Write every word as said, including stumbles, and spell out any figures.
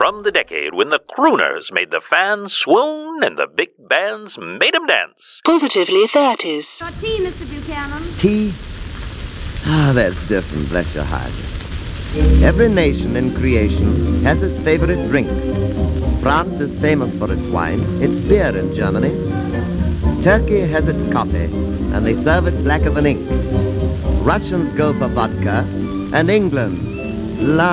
from the decade when the crooners made the fans swoon and the big bands made 'em dance. Positively thirties. Your tea, Mister Buchanan. Tea? Ah, that's different, bless your heart. Every nation in creation has its favorite drink. France is famous for its wine, its beer in Germany. Turkey has its coffee, and they serve it blacker than ink. Russians go for vodka, and England, la